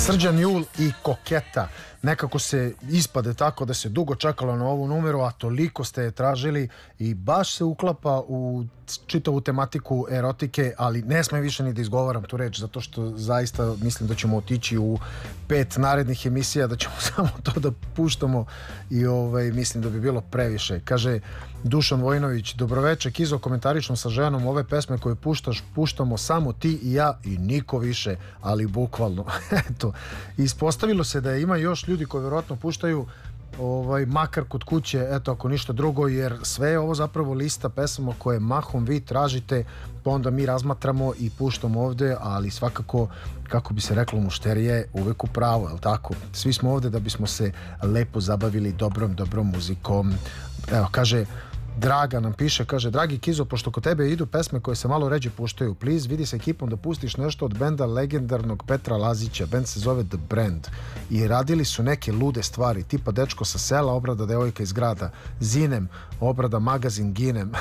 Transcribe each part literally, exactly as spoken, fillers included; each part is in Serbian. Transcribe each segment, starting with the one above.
Srđan Jul i Koketa. Nekako se ispade tako da se dugo čekalo na ovu numeru, a toliko ste je tražili i baš se uklapa u čitavu tematiku erotike, ali ne smem više ni da izgovaram tu reč, zato što zaista mislim da ćemo otići u pet narednih emisija, da ćemo samo to da puštamo i ovaj, mislim da bi bilo previše. Kaže Dušan Vojinović, dobroveče Kizo, komentarično sa ženom ove pesme koje puštaš, puštamo samo ti i ja i niko više, ali bukvalno. Eto, ispostavilo se da ima još ljudi koji vjerojatno puštaju ovaj, makar kod kuće, eto ako ništa drugo, jer sve je ovo zapravo lista pesama koje mahom vi tražite, pa onda mi razmatramo i puštamo ovde, ali svakako, kako bi se reklo, mušterije uvek u pravu, je li tako? Svi smo ovde da bismo se lepo zabavili dobrom, dobrom muzikom. Evo, kaže Draga nam piše, kaže, dragi Kizo, pošto kod tebe idu pesme koje se malo ređe puštaju, please vidi se ekipom da pustiš nešto od benda legendarnog Petra Lazića. Bend se zove The Brand i radili su neke lude stvari, tipa Dečko sa sela, obrada devojka iz grada, Zinem, obrada magazin Ginem.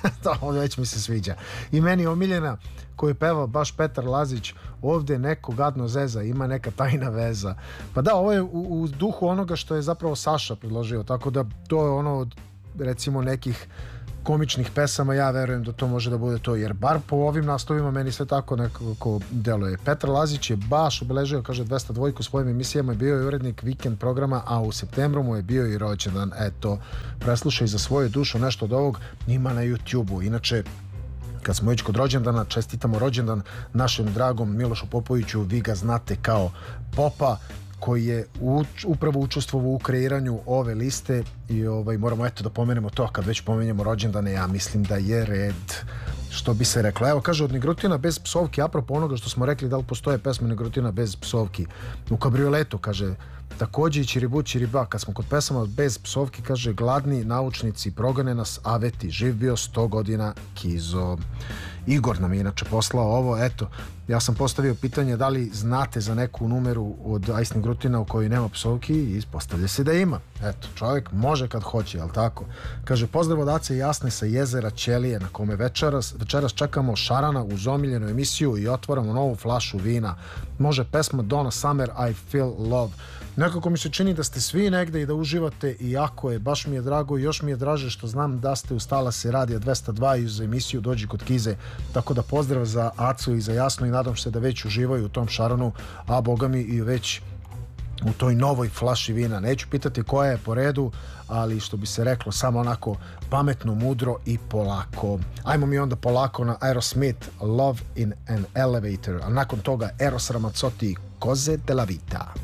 To već mi se sviđa. I meni omiljena koju peva baš Petar Lazić, ovde neko gadno zeza, ima neka tajna veza. Pa da, ovo je u, u duhu onoga što je zapravo Saša predložio, tako da to je ono od recimo nekih komičnih pesama, ja verujem da to može da bude to, jer bar po ovim naslovima meni sve tako nekako deluje. Petar Lazić je baš obeležio, kaže, dvesta dva u svojim emisijama, bio je urednik vikend programa, a u septembru mu je bio i rođendan. Eto, preslušaj za svoju dušu nešto od ovog, ima na YouTube-u. Inače, kad smo već kod rođendana, čestitamo rođendan našem dragom Milošu Popoviću, vi ga znate kao Popa, koji je uč, upravo učestvovao u kreiranju ove liste i ovaj, moramo eto da pomenemo to, kad već pomenjamo rođendane, ja mislim da je red, što bi se reklo. Evo, kaže, od Negrutina bez psovki, apropo onoga što smo rekli, da li postoje pesme Negrutina bez psovki. U Kabrioletu, kaže, takođe i Čiribu Čiriba, kad smo kod pesama bez psovki, kaže, gladni naučnici progone nas aveti, živ bio sto godina Kizo. Igor nam je inače poslao ovo, eto, ja sam postavio pitanje da li znate za neku numeru od Ice Negrutina u kojoj nema psovki i ispostavlja se da ima. Eto, čovjek može kad hoće, jel tako? Kaže, pozdrav od Ace Jasne sa jezera Ćelije, na kome večeras, večeras čekamo Šarana uz omiljenu emisiju i otvaramo novu flašu vina. Može pesma Donna Summer, I Feel Love. Nekako mi se čini da ste svi negde i da uživate, i jako je, baš mi je drago i još mi je draže što znam da ste ustala se radija dvesta dva i uz emisiju Dođi kod Kize, tako da pozdrav za Acu i za Jasnu i nadam se da već uživaju u tom Šaranu, a boga mi i već u toj novoj flaši vina. Neću pitati koja je po redu, ali što bi se reklo, samo onako pametno, mudro i polako. Ajmo mi onda polako na Aerosmith, Love in an Elevator, a nakon toga Eros Ramazzotti, Cose della Vita.